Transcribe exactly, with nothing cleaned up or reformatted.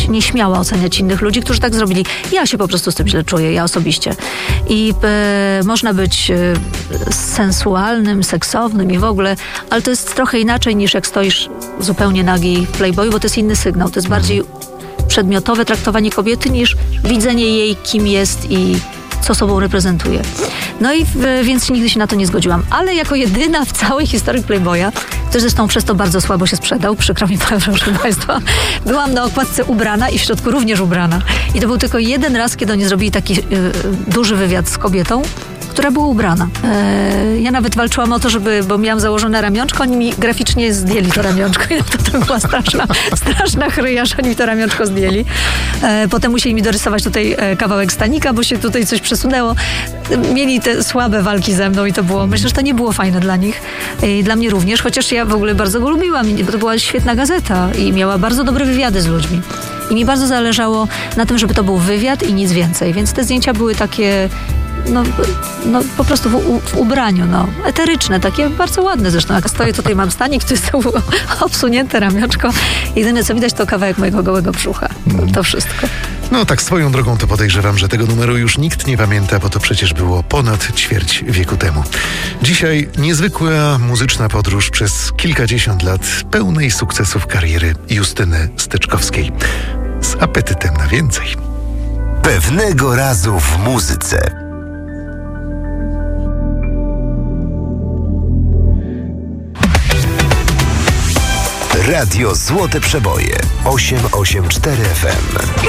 oceniać, nie śmiała oceniać innych ludzi, którzy tak zrobili. Ja się po prostu z tym źle czuję, ja osobiście. I e, można być e, sensualnym, seksownym i w ogóle, ale to jest trochę inaczej niż jak stoisz zupełnie nagi w Playboyu, bo to jest inny sygnał. To jest bardziej przedmiotowe traktowanie kobiety niż widzenie jej, kim jest i co sobą reprezentuje. No i w, więc nigdy się na to nie zgodziłam. Ale jako jedyna w całej historii Playboya, też zresztą przez to bardzo słabo się sprzedał, przykro mi, proszę Państwa, byłam na okładce ubrana i w środku również ubrana. I to był tylko jeden raz, kiedy oni zrobili taki y, duży wywiad z kobietą, która była ubrana. E, ja nawet walczyłam o to, żeby, bo miałam założone ramionczko, oni mi graficznie zdjęli to ramionczko i to, to była straszna, straszna chryja, że oni mi to ramionczko zdjęli. E, potem musieli mi dorysować tutaj e, kawałek stanika, bo się tutaj coś przesunęło. Mieli te słabe walki ze mną i to było, myślę, że to nie było fajne dla nich. I dla mnie również, chociaż ja w ogóle bardzo go lubiłam, bo to była świetna gazeta i miała bardzo dobre wywiady z ludźmi. I mi bardzo zależało na tym, żeby to był wywiad i nic więcej. Więc te zdjęcia były takie No, no po prostu w, u, w ubraniu, no, eteryczne, takie bardzo ładne zresztą. Jak stoję tutaj, mam stanik, tu jest obsunięte ramionczko. Jedyne co widać to kawałek mojego gołego brzucha. To wszystko. No tak swoją drogą to podejrzewam, że tego numeru już nikt nie pamięta, bo to przecież było ponad ćwierć wieku temu. Dzisiaj niezwykła muzyczna podróż przez kilkadziesiąt lat pełnej sukcesów kariery Justyny Styczkowskiej. Z apetytem na więcej. Pewnego razu w muzyce. Radio Złote Przeboje osiem osiem cztery F M.